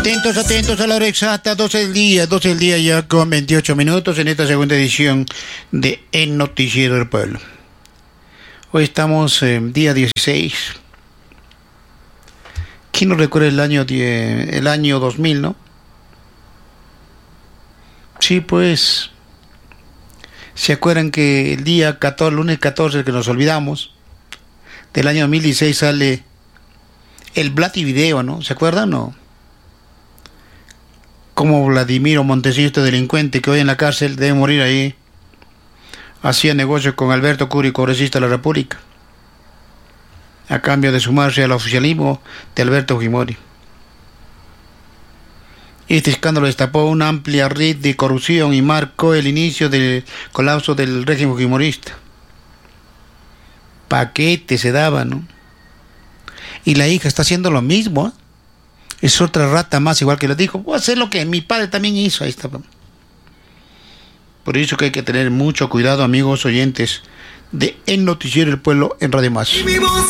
Atentos a la hora exacta, 12 del día ya con 28 minutos en esta segunda edición de El Noticiero del Pueblo. Hoy estamos día 16. ¿Quién nos recuerda el año 2000, no? Sí, pues, ¿se acuerdan que el día 14, lunes 14, que nos olvidamos, del año 2016 sale el Blati Video, ¿no? ¿Se acuerdan, no? Como Vladimiro Montesinos, este delincuente que hoy en la cárcel debe morir ahí, hacía negocio con Alberto Curi, congresista de la República, a cambio de sumarse al oficialismo de Alberto Fujimori. Este escándalo destapó una amplia red de corrupción y marcó el inicio del colapso del régimen fujimorista. Paquete se daba, ¿no? Y la hija está haciendo lo mismo, ¿eh? Es otra rata más, igual que les dijo, voy a hacer lo que mi padre también hizo. Ahí está. Por eso que hay que tener mucho cuidado, amigos oyentes de El Noticiero del Pueblo en Radio Más.